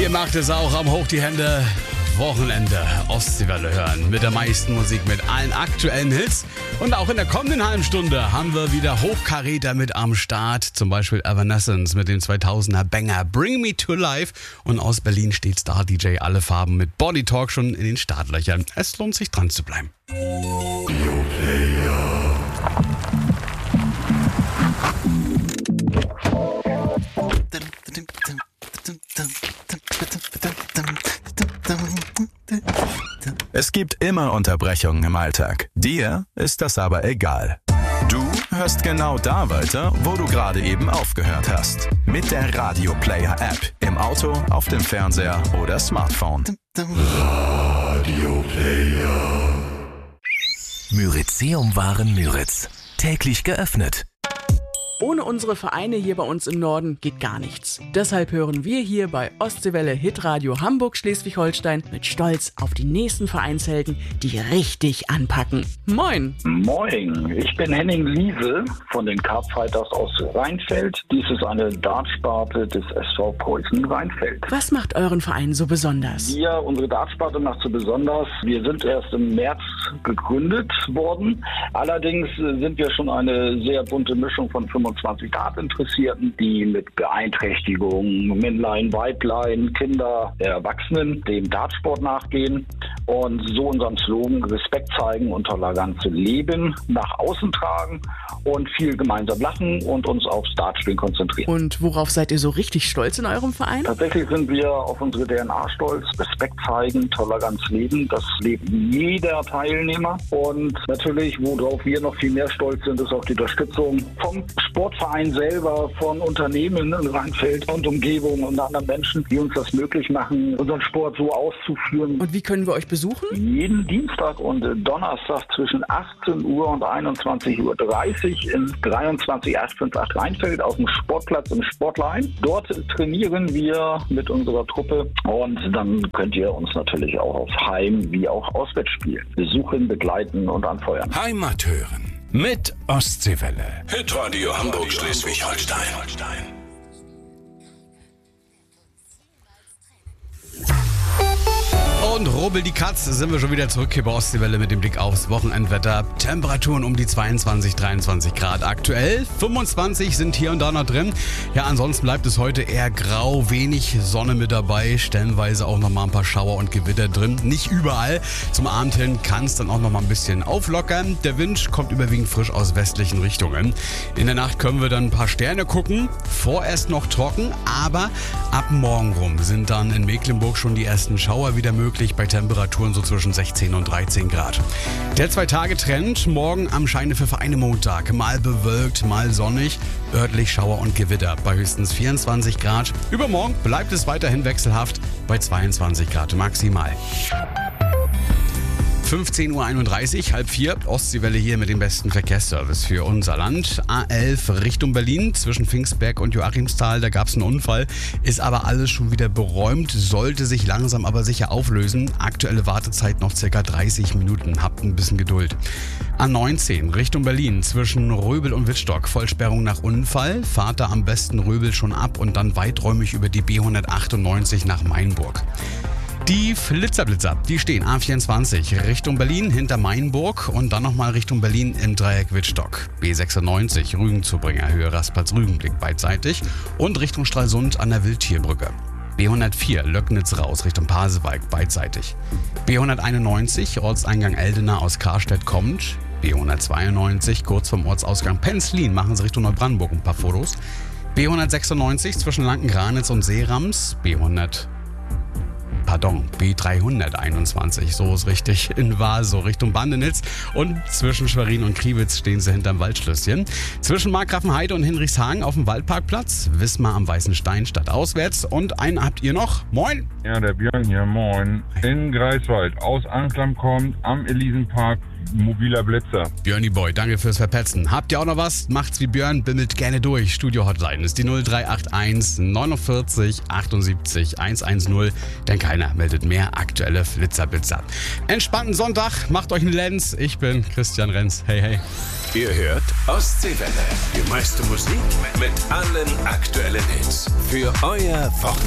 Ihr macht es auch am Hoch die Hände. Wochenende Ostseewelle hören mit der meisten Musik, mit allen aktuellen Hits. Und auch in der kommenden halben Stunde haben wir wieder Hochkaräter mit am Start. Zum Beispiel Evanescence mit dem 2000er Banger Bring Me to Life. Und aus Berlin steht Star DJ Alle Farben mit Body Talk schon in den Startlöchern. Es lohnt sich dran zu bleiben. Es gibt immer Unterbrechungen im Alltag. Dir ist das aber egal. Du hörst genau da weiter, wo du gerade eben aufgehört hast. Mit der Radio Player App. Im Auto, auf dem Fernseher oder Smartphone. Radio Player. Myrizeum-Waren Müritz. Täglich geöffnet. Ohne unsere Vereine hier bei uns im Norden geht gar nichts. Deshalb hören wir hier bei Ostseewelle Hitradio Hamburg-Schleswig-Holstein mit Stolz auf die nächsten Vereinshelden, die richtig anpacken. Moin! Moin, ich bin Henning Liese von den Carpfighters aus Rheinfeld. Dies ist eine Dartsparte des SV Preußen Rheinfeld. Was macht euren Verein so besonders? Unsere Dartsparte macht so besonders. Wir sind erst im März gegründet worden. Allerdings sind wir schon eine sehr bunte Mischung von 25 Dartinteressierten, die mit Beeinträchtigungen, Männlein, Weiblein, Kinder, Erwachsenen dem Dartsport nachgehen und so unseren Slogan Respekt zeigen und Toleranz leben nach außen tragen und viel gemeinsam lachen und uns aufs Dartspielen konzentrieren. Und worauf seid ihr so richtig stolz in eurem Verein? Tatsächlich sind wir auf unsere DNA stolz. Respekt zeigen, Toleranz leben, das lebt jeder Teilnehmer. Und natürlich, worauf wir noch viel mehr stolz sind, ist auf die Unterstützung vom Sportverein selber, von Unternehmen in Rheinfeld und Umgebung und anderen Menschen, die uns das möglich machen, unseren Sport so auszuführen. Und wie können wir euch besuchen? Jeden Dienstag und Donnerstag zwischen 18 Uhr und 21.30 Uhr in 23858 Rheinfeld auf dem Sportplatz im Sportlein. Dort trainieren wir mit unserer Truppe und dann könnt ihr uns natürlich auch auf Heim- wie auch Auswärtsspielen besuchen, begleiten und anfeuern. Heimat hören mit Ostseewelle. Hitradio Hamburg-Schleswig-Holstein. Und rubbel die Katz, sind wir schon wieder zurück hier bei Ostseewelle mit dem Blick aufs Wochenendwetter. Temperaturen um die 22, 23 Grad aktuell. 25 sind hier und da noch drin. Ja, ansonsten bleibt es heute eher grau, wenig Sonne mit dabei. Stellenweise auch nochmal ein paar Schauer und Gewitter drin. Nicht überall. Zum Abend hin kann es dann auch nochmal ein bisschen auflockern. Der Wind kommt überwiegend frisch aus westlichen Richtungen. In der Nacht können wir dann ein paar Sterne gucken. Vorerst noch trocken, aber ab morgen rum sind dann in Mecklenburg schon die ersten Schauer wieder möglich. Bei Temperaturen so zwischen 16 und 13 Grad. Der 2-Tage-Trend, morgen am Scheinepfeffer eine Montag. Mal bewölkt, mal sonnig, örtlich Schauer und Gewitter bei höchstens 24 Grad. Übermorgen bleibt es weiterhin wechselhaft bei 22 Grad maximal. 15.31 Uhr, 3:30, Ostseewelle hier mit dem besten Verkehrsservice für unser Land. A11 Richtung Berlin zwischen Pfingstberg und Joachimsthal, da gab es einen Unfall, ist aber alles schon wieder beräumt, sollte sich langsam aber sicher auflösen. Aktuelle Wartezeit noch ca. 30 Minuten, habt ein bisschen Geduld. A19 Richtung Berlin zwischen Röbel und Wittstock, Vollsperrung nach Unfall, fahrt da am besten Röbel schon ab und dann weiträumig über die B198 nach Mainburg. Die Flitzer, die stehen A24 Richtung Berlin hinter Mainburg und dann nochmal Richtung Berlin im Dreieck Wittstock. B96 Rügenzubringer, Höhe Rastplatz-Rügenblick beidseitig und Richtung Stralsund an der Wildtierbrücke. B104 Löcknitz raus Richtung Pasewalk beidseitig. B191 Ortseingang Eldena aus Karstedt kommt. B192 kurz vom Ortsausgang Penzlin machen sie Richtung Neubrandenburg ein paar Fotos. B196 zwischen Lanken-Granitz und Seerams. B321, so ist richtig, in Waso Richtung Bandenitz und zwischen Schwerin und Kriwitz stehen sie hinterm Waldschlösschen. Zwischen Markgrafenheide und Hinrichshagen auf dem Waldparkplatz, Wismar am Weißen Stein stadtauswärts und einen habt ihr noch, moin! Ja, der Björn hier, moin. In Greifswald, aus Anklam kommt, am Elisenpark, mobiler Blitzer. Björni Boy, danke fürs Verpetzen. Habt ihr auch noch was? Macht's wie Björn, bimmelt gerne durch. Studio-Hotline ist die 0381 49 78 110, denn keiner meldet mehr aktuelle Flitzerblitzer. Entspannten Sonntag, macht euch einen Lenz. Ich bin Christian Renz. Hey, hey. Ihr hört Ostseewelle. Die meiste Musik mit allen aktuellen Hits. Für euer Wochenende.